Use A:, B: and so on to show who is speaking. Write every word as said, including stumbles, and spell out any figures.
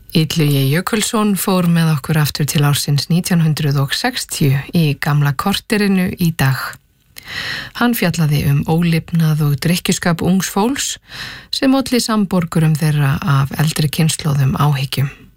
A: Illugi Jökulsson fór með okkur aftur til ársins nítján hundruð sextíu í gamla korterinu í dag. Hann fjallaði um ólifnað og drykkjuskap ungs fólks sem olli samborgurum þeirra af eldri kynslóðum áhyggjum.